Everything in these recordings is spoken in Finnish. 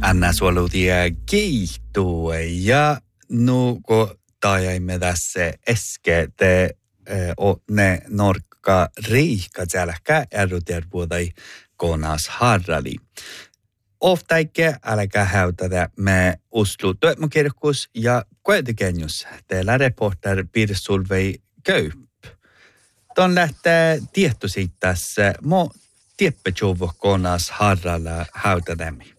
Anna suolutia kiihtuu ja nuko tajaimme tässä äsken te ne norkka riihka tälläkä erutiervuodai konas harrali. Oftaikke älkää häytätä me uslu työtmokirkus ja koetikennus teillä reporter Pirsulvei Köyp. Ton lähtee tietty siitä tässä mo tieppetjuvo konas harralla häytätämi.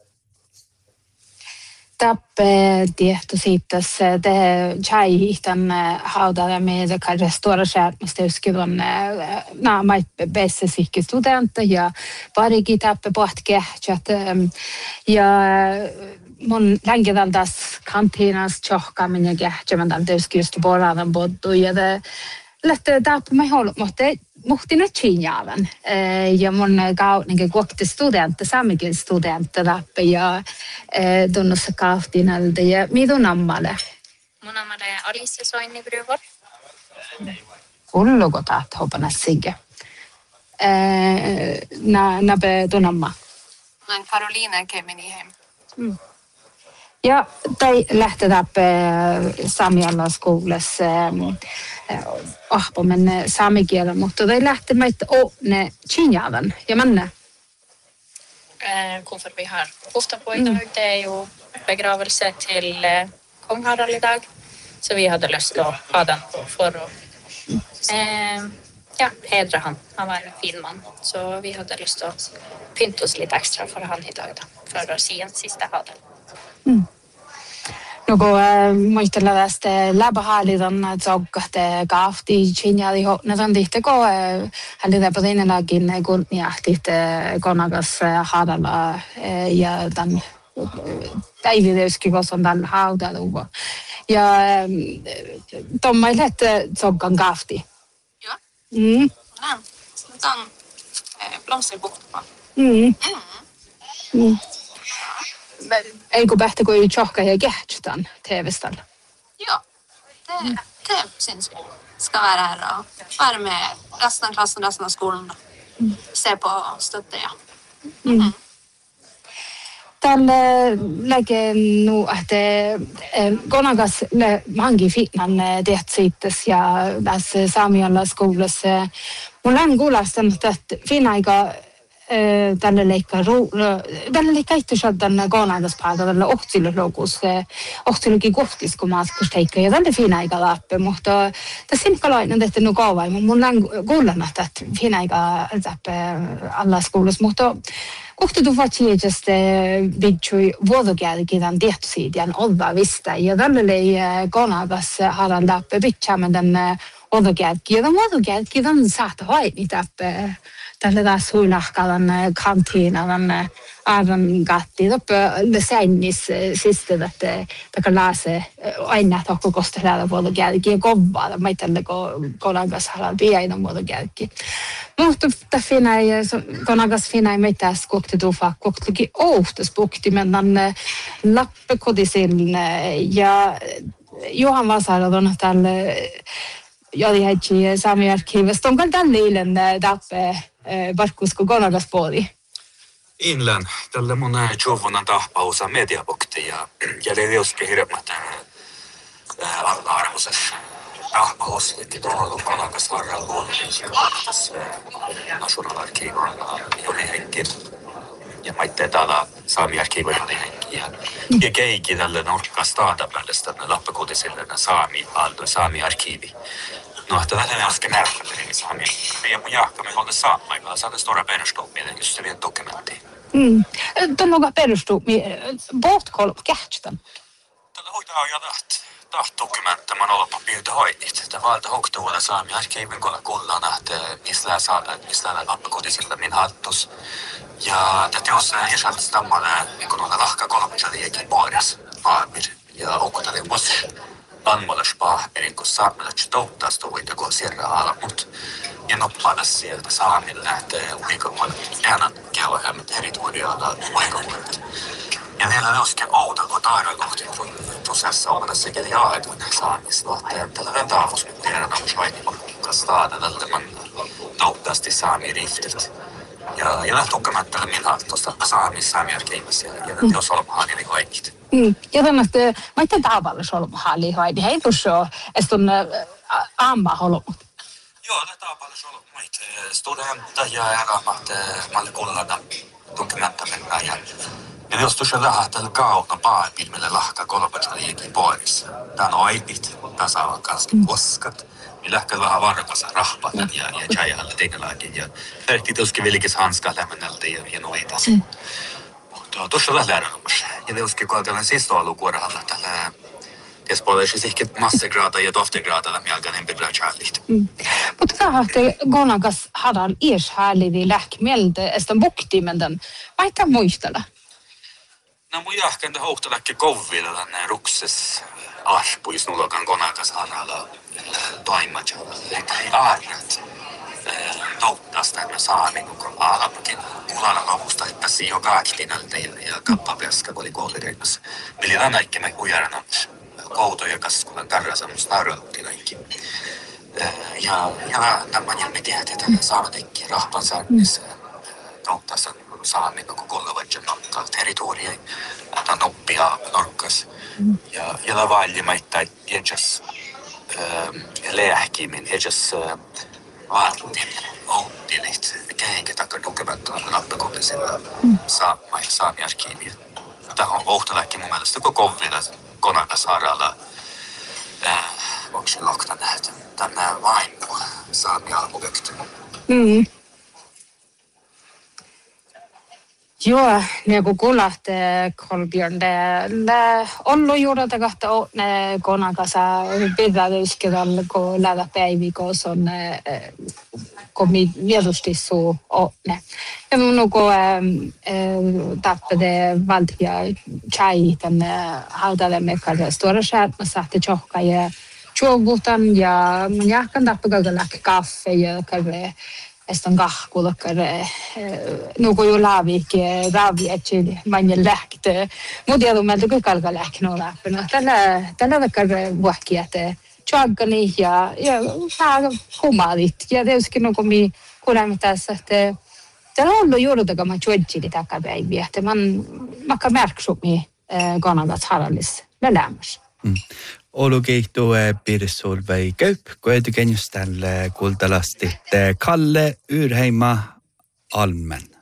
Tappe tietty siitä te chai-hihtan haudada med kanske stora skärmstöskivon mait bästa sikki studenter ja parigi tappe pohtkeh ja mun längedaldas kantinas tjohkaminen kähtsämän täyskistä boradan boddu ja det lähtee tappe mig håll muhtina Kiinavan ja mun kauninen kokti studentti samikin studentti tappe ja tunnossa kauftinalta ja midun ammale. Mun ammale Alice Soinnibruvor. Kulluko taat hopanassinke. Nabe tunamma. Näin Karoliina Keminiheim. Ja tai lähtee tappe Samialla skoulassa ahpomen saamikielä, mutta tai lähtee meitä ne Kiinavan ja manne. Hvorfor vi har hosta på idag. Det är ju begravelse till kung Harald idag. Så vi hade lust att ha den för att hedra han. Han var en fin man. Så vi hade lust att pynta oss lite extra för han idag då. För att se en sista fader. Nuko muistella tästä läpähalitan zoggahte kaafti Kiinali honadan tihteko hallita patinelakin kunniahtit konakas hadalla ja tämän päivityski koson tämän haudaluva. Ja tommailet zoggan kaafti. Joo. Näin. Tämä on blomsterbuktuma. Eikö pähtä kuin tjohka ja kähtsytän TV-stalla? Ja, det syns vi. Ska vara här och vara med resten av klassen, resten av skolan. Se på och stötta, ja. Tällä läge nu att konakas mangi fitnan det sittes ja tässä Samialla skolassa. Mulla on kuulostan, että fina aika tällä leikkaa itse tämän konagaspaikalla tällä ohtsillukin kohtis, kun maaskusteikka ja tällä fina aika läpi, mutta tässä simppalainen tehty nu kaavai, mulla on kuullut, että fina aika läpi alla skolassa, mutta kohti du faktiskt vidtjui vuodokäädikin tämän tietosiidjan olva vista ja tällä konagas haran läpi pitkämän tämän vuodokäädikin ja tämän vuodokäädikin tämän saattaa haini läpi tällä taas huilahkalan kantiinan arran gatti toppe sännis sista että taka läse aina tokko kostella vuodokäädikin kovaa mä tällä konagas haran piaina vuodokäädikin. Mutta finai konagas finai meitä skokti tufa koktikin ohtas bukti men den lappekodisin ja Johan Vasaradon tällä jodi hätsi Sami arkivista on tällä eilen tappe barkusko konagas puoli. Inlän tällä mun jovunan tahpausa mediabukti ja leviuski hirveätä arvoisessa tahpauslikin tuolla konagas varrella vuodessa nationalarkiivalla Joni Henkin ja maitte täällä Sami arkiiva Joni Henkin ja keikki tälle norkka staadapäällistä lappakutisille Sami arkiivi. No, det är ganska märkligt i Sami. Vi är på jakt med håller samman med så det stora perustumia just det vid dokumenti. Tämä on perustumia båtkoll på kähtän. Tällä hoitaa jo taht dokumentti man olla papilta hoidit. Det var alta hoktuolla Sami arkiivin kullana että missä lappakotisilla min hattus. Ja det är också ersatt stammale kun on lahka kolmisen liikin puoles. Aamir ja okutali mos. Anmolas pahperin, kun saamelaisesti touttaa voita, kun siellä almut. Ja noppana sieltä Saamille lähtee uikamuodet. Äänan kellohämmät herituodialla uikamuodet. Ja vielä ne olisikin outa, kun taidoikohti prosessa omana sekä jaetun saamislohteen. Tällä on taavus, mutta tiedän, onko vain kanssa taada tälle man touttaasti Saami riftit. Ja lähtökohtaisesti min haltusta saami arkeimassa ja jos olemahan niin hoikit. Ja tämän, että mä itse tavallaan olemahan lihoin, niin ei tuossa että on aamma holmut. Joo, det är bara så att studenta ja elämät malle kullada dokumentaminen ja jos tuossa lähtee kautta paapilmille lahka kolmesta liikin pois. Tän oipit, tasaavan kanssa koskat. Niin lähtee vähän varmassa rahpatan ja tjäjällä tegnalakin ja tehtiin tuossa vilkis hanskaa lämmennältä ja noita. Tuossa lähtee lämmössä. Ja tuossa kun sista ollut kuorahalla tällä Espoolaiset ehkä massagraata ja toftegraata lämmin alkaen bibla charligt. Mutta tahti gonakas hadan härlivi lähkmieltä estan buktimenden. Vaikka muistella. No mun jahkenda hohtalakke kovvilla tänne rukses aspuis nulokan gonakas hadalla toimatjalla. Ei aarrat. Toutasta me saamin kun alapukin kulana lopusta hyppäsi jo kaaktinalta ja kappapeska kun oli koulureimassa. Mili tänäikki me kujaranamassa. Koutoja kaskulan tarrasamus naurautti kaikki. Ja tämän jälkeen tiedät, että saametekki rahpan saamissa kauttansa saamin kun kollevatjan nokkaa territoria. Tämän oppia norkkas. Ja lavailimaita edes lääkimin, edes vaatin outtilit. Kehenkä takia dokumentoimaan lappakopisilla saami arkiivia. Tämä on ohtalääkki mun mielestä koko kovilla. Konakasaaralla onko se lokta nähty tänne vaimo saami alkuvykt. Joo, niin kun kuulahte Kolbjörn, det ollu juurelta kahta ne konakasa pidätyskirjalla kun lähdä päivikos on komi mielustissu ne. Ja mun kun tappade valtia chai tänne hautalle mekkalle stora skärp med satte tjocka ja tjovutan ja mun jahkan tappade läkka kaffe ja kaffe. Estan kahkulakkare nuku ju laavikke raavietsi manje lähte mudia meiltä kykalka lähkno läppänä tällä vekkare vuokkiate chaggani ja saa humalit ja tietysti nuku mi kuulemme tässä että tällä on juurta mä chuetsi takapäiviä että makka märksumi kanavat harallis lämmäs Olukehto Pirsolvei Kaup, koetukenjus tälle kultalasti Kalle Yrheima Almen.